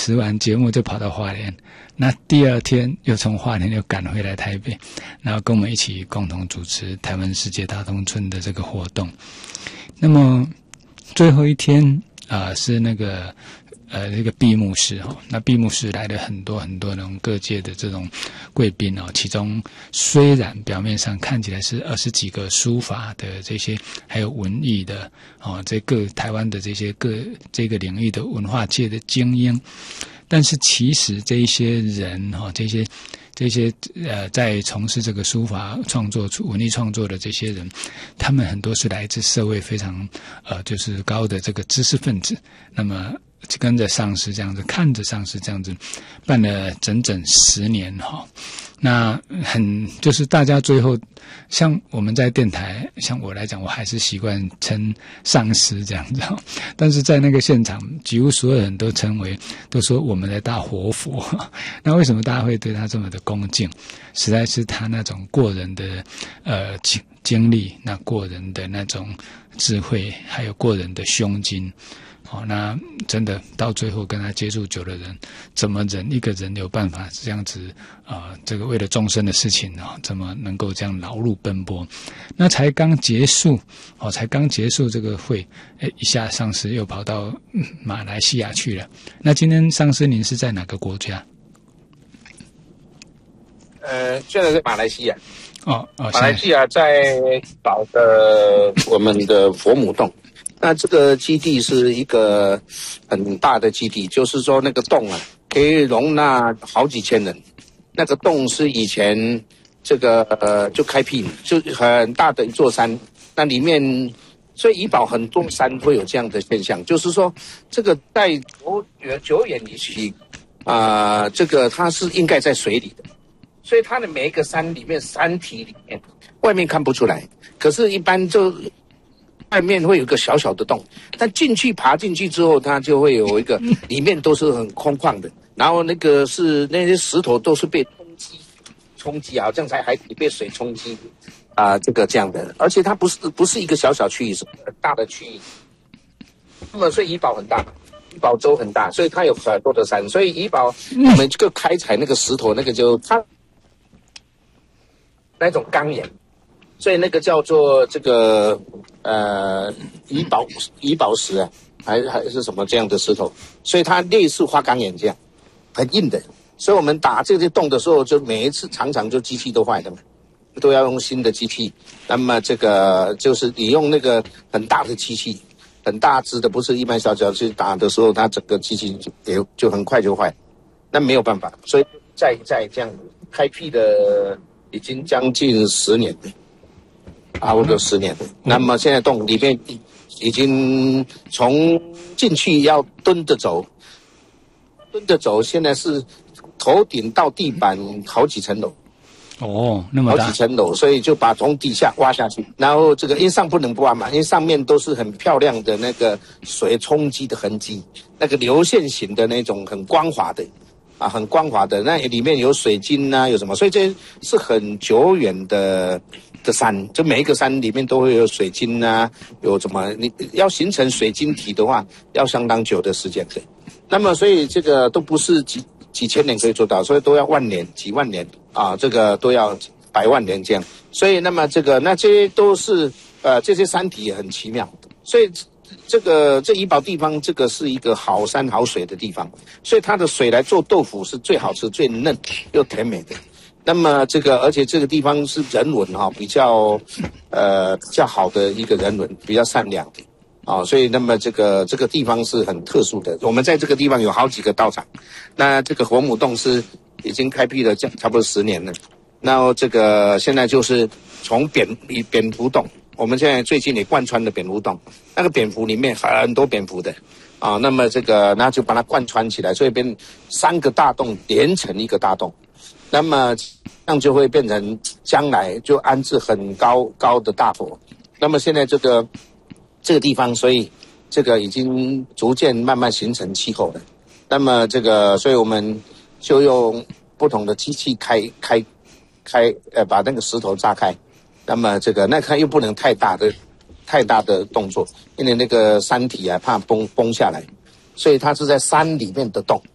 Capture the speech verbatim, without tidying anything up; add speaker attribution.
Speaker 1: 持完节目就跑到花莲，那第二天又从花莲又赶回来台北，然后跟我们一起共同主持台湾世界大同村的这个活动。那么最后一天啊、呃，是那个呃这个闭幕式哈、哦，那闭幕式来了很多很多那种各界的这种贵宾哦，其中虽然表面上看起来是二十几个书法的这些，还有文艺的哦，这各台湾的这些各这个领域的文化界的精英，但是其实这一些人哈、哦，这些。这些呃，在从事这个书法创作、文艺创作的这些人，他们很多是来自社会非常呃，就是高的这个知识分子。那么跟着上师这样子，看着上师这样子，办了整整十年哈。那很就是大家最后，像我们在电台，像我来讲，我还是习惯称上师这样子。但是在那个现场，几乎所有人都称为，都说我们的大活佛。那为什么大家会对他这么的恭敬？实在是他那种过人的呃经经历，那过人的那种智慧，还有过人的胸襟。哦，那真的到最后跟他接触久的人，怎么人一个人有办法这样子啊、呃？这个为了众生的事情啊、哦，怎么能够这样劳碌奔波？那才刚结束哦，才刚结束这个会，哎，一下上师又跑到、嗯、马来西亚去了。那今天上师您是在哪个国家？
Speaker 2: 呃，现在在马来西亚。
Speaker 1: 哦哦，
Speaker 2: 马来西亚在岛的我们的佛母洞。那这个基地是一个很大的基地，就是说那个洞啊，可以容纳好几千人。那个洞是以前这个呃就开辟，就很大的一座山。那里面，所以怡保很多山会有这样的现象，就是说这个在久久远以前啊、呃，这个它是应该在水里的，所以它的每一个山里面山体里面，外面看不出来，可是一般就。外面会有一个小小的洞，但进去爬进去之后，它就会有一个里面都是很空旷的，然后那个是那些石头都是被冲击，冲击好像在海底被水冲击啊、呃，这个这样的，而且它不是不是一个小小区域，是很大的区域。那么所以怡保很大，怡保州很大，所以它有很多的山，所以怡保我们这个开采那个石头，那个就它那种钢岩。所以那个叫做这个呃怡保怡保石啊，还还是什么这样的石头，所以它类似花岗岩这样，很硬的。所以我们打这些洞的时候，就每一次常常就机器都坏的嘛，都要用新的机器。那么这个就是你用那个很大的机器，很大只的，不是一般小小去打的时候，它整个机器就也就很快就坏。那没有办法，所以再再这样开辟的已经将近十年了。差不多十年，那么现在洞里面已经从进去要蹲着走，蹲着走，现在是头顶到地板好几层楼。
Speaker 1: 哦，那么大，
Speaker 2: 好几层楼，所以就把从底下挖下去，然后这个因为上不能挖嘛，因为上面都是很漂亮的那个水冲击的痕迹，那个流线型的那种很光滑的。啊，很光滑的，那里面有水晶啊，有什么？所以这是很久远的的山，就每一个山里面都会有水晶啊，有什么？你要形成水晶体的话，要相当久的时间的。那么，所以这个都不是几几千年可以做到，所以都要万年、几万年啊，这个都要百万年这样。所以，那么这个那这些都是呃，这些山体也很奇妙，所以。这个这怡保地方，这个是一个好山好水的地方，所以它的水来做豆腐是最好吃、最嫩又甜美的。那么这个，而且这个地方是人文哈、哦、比较呃比较好的一个人文，比较善良的啊、哦，所以那么这个这个地方是很特殊的。我们在这个地方有好几个道场，那这个活母洞是已经开辟了差不多十年了。那这个现在就是从蝙蝙蝠洞。我们现在最近也贯穿了蝙蝠洞，那个蝙蝠里面很多蝙蝠的啊，那么这个那就把它贯穿起来，所以变三个大洞连成一个大洞，那么这样就会变成将来就安置很高高的大佛。那么现在这个这个地方，所以这个已经逐渐慢慢形成气候了。那么这个，所以我们就用不同的机器开开开呃，把那个石头炸开。那么这个那它又不能太大的太大的动作，因为那个山体啊怕崩崩下来，所以它是在山里面的洞。